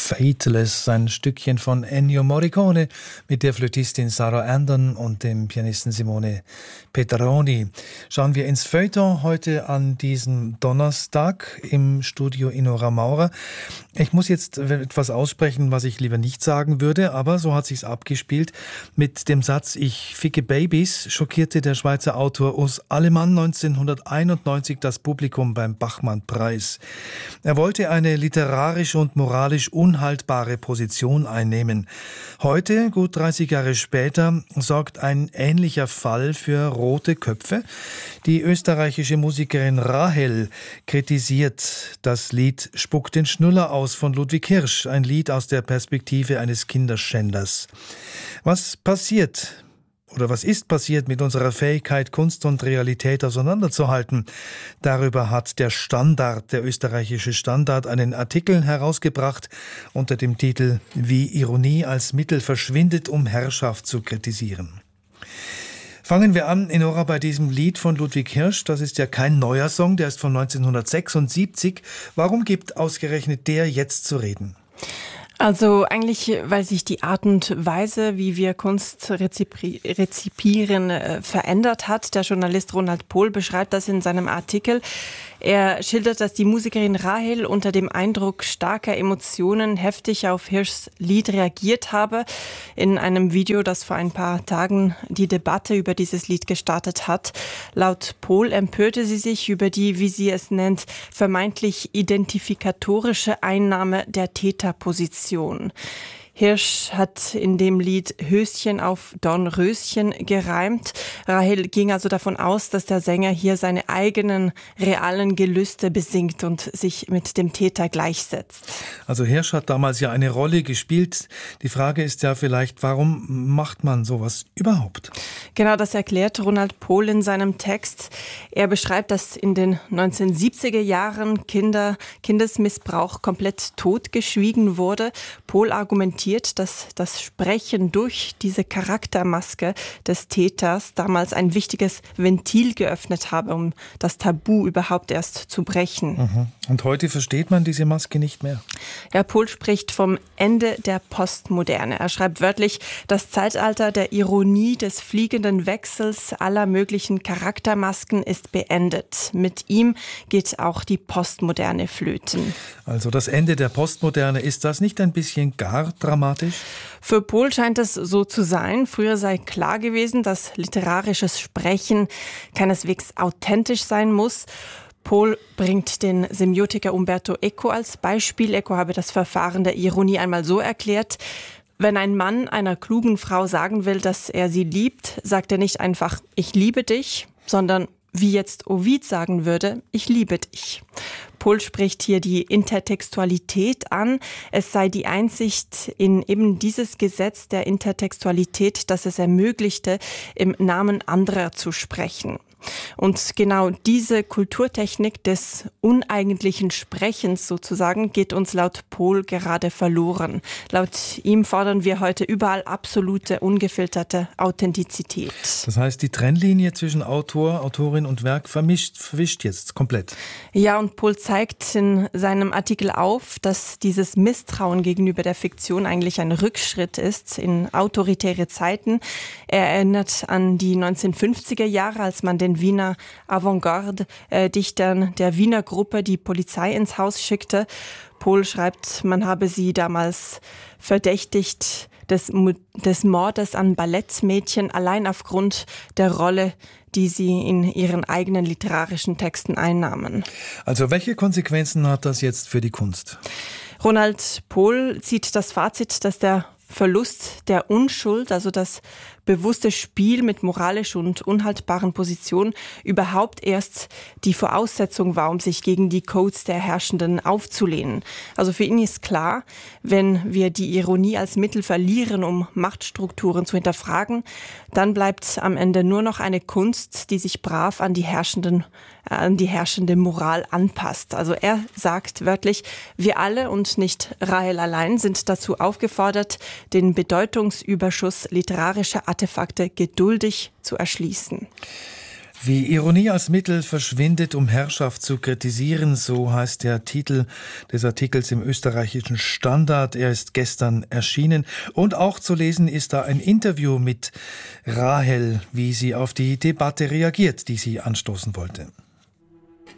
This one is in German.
Fateless, ein Stückchen von Ennio Morricone mit der Flötistin Sarah Andon und dem Pianisten Simone Petroni. Schauen wir ins Feuilleton heute an diesem Donnerstag im Studio Inora Maurer. Ich muss jetzt etwas aussprechen, was ich lieber nicht sagen würde, aber so hat sich's abgespielt. Mit dem Satz "Ich ficke Babys" schockierte der Schweizer Autor Urs Allemann 1991 das Publikum beim Bachmann-Preis. Er wollte eine literarisch und moralisch unhaltbare Position einnehmen. Heute, gut 30 Jahre später, sorgt ein ähnlicher Fall für rote Köpfe. Die österreichische Musikerin Rahel kritisiert das Lied "Spuck den Schnuller aus" von Ludwig Hirsch, ein Lied aus der Perspektive eines Kinderschänders. Was ist passiert mit unserer Fähigkeit, Kunst und Realität auseinanderzuhalten? Darüber hat der österreichische Standard, einen Artikel herausgebracht unter dem Titel "Wie Ironie als Mittel verschwindet, um Herrschaft zu kritisieren". Fangen wir an, Inora, bei diesem Lied von Ludwig Hirsch. Das ist ja kein neuer Song, der ist von 1976. Warum gibt ausgerechnet der jetzt zu reden? Also eigentlich, weil sich die Art und Weise, wie wir Kunst rezipieren, verändert hat. Der Journalist Ronald Pohl beschreibt das in seinem Artikel. Er schildert, dass die Musikerin Rahel unter dem Eindruck starker Emotionen heftig auf Hirschs Lied reagiert habe. In einem Video, das vor ein paar Tagen die Debatte über dieses Lied gestartet hat. Laut Pohl empörte sie sich über die, wie sie es nennt, vermeintlich identifikatorische Einnahme der Täterposition. Hirsch hat in dem Lied Höschen auf Dornröschen gereimt. Rahel ging also davon aus, dass der Sänger hier seine eigenen realen Gelüste besingt und sich mit dem Täter gleichsetzt. Also Hirsch hat damals ja eine Rolle gespielt. Die Frage ist ja vielleicht, warum macht man sowas überhaupt? Genau, das erklärt Ronald Pohl in seinem Text. Er beschreibt, dass in den 1970er Jahren Kindesmissbrauch komplett totgeschwiegen wurde. Pohl argumentiert, dass das Sprechen durch diese Charaktermaske des Täters damals ein wichtiges Ventil geöffnet habe, um das Tabu überhaupt erst zu brechen. Und heute versteht man diese Maske nicht mehr? Ja, Pohl spricht vom Ende der Postmoderne. Er schreibt wörtlich, das Zeitalter der Ironie, des fliegenden Wechsels aller möglichen Charaktermasken ist beendet. Mit ihm geht auch die Postmoderne flöten. Also das Ende der Postmoderne, ist das nicht ein bisschen gar dramatisch? Für Pohl scheint es so zu sein. Früher sei klar gewesen, dass literarisches Sprechen keineswegs authentisch sein muss. Pohl bringt den Semiotiker Umberto Eco als Beispiel. Eco habe das Verfahren der Ironie einmal so erklärt: Wenn ein Mann einer klugen Frau sagen will, dass er sie liebt, sagt er nicht einfach "Ich liebe dich", sondern wie jetzt Ovid sagen würde, "Ich liebe dich". Pohl spricht hier die Intertextualität an. Es sei die Einsicht in eben dieses Gesetz der Intertextualität, das es ermöglichte, im Namen anderer zu sprechen. Und genau diese Kulturtechnik des uneigentlichen Sprechens sozusagen geht uns laut Pohl gerade verloren. Laut ihm fordern wir heute überall absolute, ungefilterte Authentizität. Das heißt, die Trennlinie zwischen Autor, Autorin und Werk verwischt jetzt komplett. Ja, und Pohl zeigt in seinem Artikel auf, dass dieses Misstrauen gegenüber der Fiktion eigentlich ein Rückschritt ist in autoritäre Zeiten. Er erinnert an die 1950er Jahre, als man den Wiener Avantgarde-Dichtern der Wiener Gruppe die Polizei ins Haus schickte. Pohl schreibt, man habe sie damals verdächtigt des Mordes an Ballettmädchen allein aufgrund der Rolle, die sie in ihren eigenen literarischen Texten einnahmen. Also welche Konsequenzen hat das jetzt für die Kunst? Ronald Pohl zieht das Fazit, dass der Verlust der Unschuld, also das bewusste Spiel mit moralisch und unhaltbaren Positionen, überhaupt erst die Voraussetzung war, um sich gegen die Codes der Herrschenden aufzulehnen. Also für ihn ist klar, wenn wir die Ironie als Mittel verlieren, um Machtstrukturen zu hinterfragen, dann bleibt am Ende nur noch eine Kunst, die sich brav an die herrschende Moral anpasst. Also er sagt wörtlich, wir alle und nicht Rahel allein sind dazu aufgefordert, den Bedeutungsüberschuss literarischer Artefakte geduldig zu erschließen. Wie Ironie als Mittel verschwindet, um Herrschaft zu kritisieren, so heißt der Titel des Artikels im österreichischen Standard. Er ist gestern erschienen und auch zu lesen ist da ein Interview mit Rahel, wie sie auf die Debatte reagiert, die sie anstoßen wollte.